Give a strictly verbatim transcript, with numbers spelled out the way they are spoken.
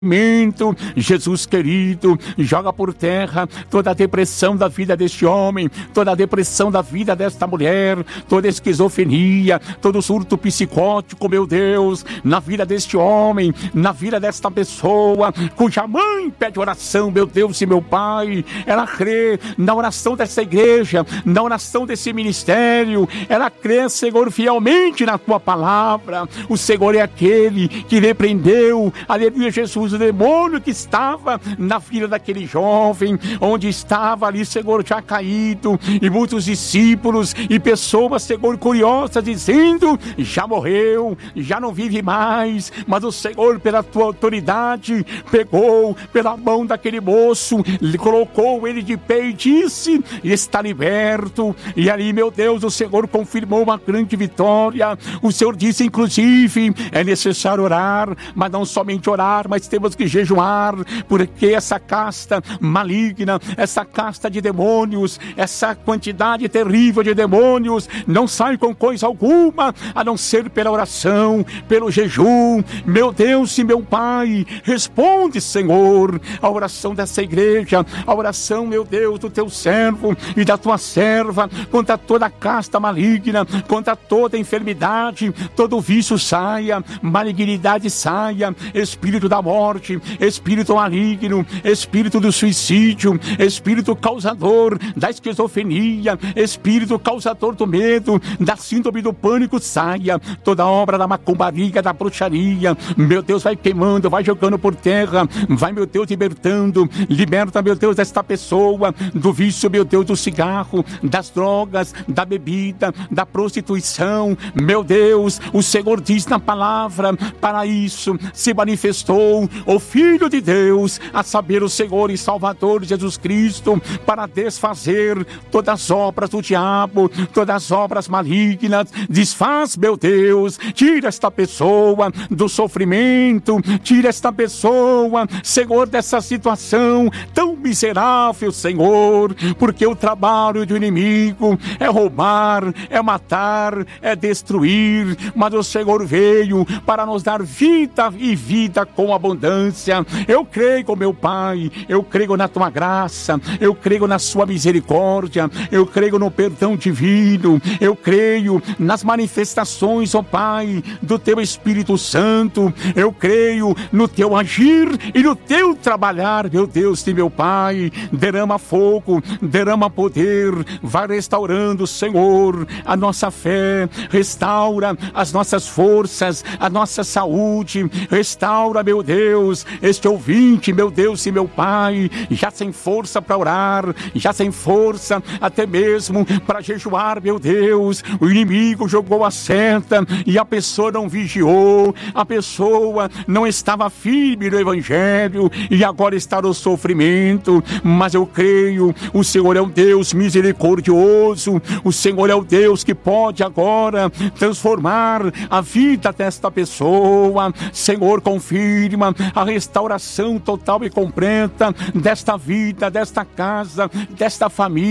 Jesus querido, joga por terra toda a depressão da vida deste homem, toda a depressão da vida desta mulher, toda a esquizofrenia, todo surto psicótico, meu Deus, na vida deste homem, na vida desta pessoa, cuja mãe pede oração, meu Deus e meu Pai. Ela crê na oração dessa igreja, na oração desse ministério, ela crê, Senhor, fielmente na tua palavra. O Senhor é aquele que repreendeu, aleluia, Jesus, o demônio que estava na vida daquele jovem, onde estava ali, Senhor, já caído, e muitos discípulos e pessoas, Senhor, curiosas, dizendo: já morreu, já não vive mais. Mas o Senhor, pela tua autoridade, pegou pela mão daquele moço, colocou ele de pé e disse: está liberto. E ali, meu Deus, o Senhor confirmou uma grande vitória. O Senhor disse, inclusive, é necessário orar, mas não somente orar, mas temos que jejuar, porque essa casta maligna, essa casta de demônios, essa quantidade terrível de demônios não sai com coisa alguma, a não ser pela oração, pelo jejum. Meu Deus e meu Pai, responde, Senhor, a oração dessa igreja, a oração, meu Deus, do teu servo e da tua serva, contra toda a casta maligna, contra toda enfermidade, todo vício saia, malignidade saia, espírito da morte, espírito maligno, espírito do suicídio, espírito causador da esquizofrenia, espírito causador do medo, da síndrome do pânico, saia. Toda obra da macumbaria, da bruxaria, meu Deus, vai queimando, vai jogando por terra, vai, meu Deus, libertando. Liberta, meu Deus, esta pessoa do vício, meu Deus, do cigarro, das drogas, da bebida, da prostituição. Meu Deus, o Senhor diz na palavra: para isso se manifestou o Filho de Deus, a saber, o Senhor e Salvador Jesus Cristo, para desfazer todas as obras do diabo, todas as obras malignas. Desfaz, meu Deus, tira esta pessoa do sofrimento, tira esta pessoa, Senhor, dessa situação tão miserável, Senhor, porque o trabalho do inimigo é roubar, é matar, é destruir, mas o Senhor veio para nos dar vida e vida com abundância. Eu creio, meu Pai, eu creio na tua graça, eu creio na sua misericórdia, eu creio no perdão divino, eu creio nas manifestações, ó Pai, do teu Espírito Santo, eu creio no teu agir e no teu trabalhar, meu Deus e meu Pai. Derrama fogo, derrama poder, vai restaurando, Senhor, a nossa fé, restaura as nossas forças, a nossa saúde, restaura, meu Deus, este ouvinte, meu Deus e meu Pai, já sem força para orar, já sem força até mesmo para jejuar, meu Deus. O inimigo jogou a seta e a pessoa não vigiou, a pessoa não estava firme no Evangelho e agora está no sofrimento. Mas eu creio, o Senhor é um Deus misericordioso, o Senhor é o Deus que pode agora transformar a vida desta pessoa. Senhor, confirma a restauração total e completa desta vida, desta casa, desta família.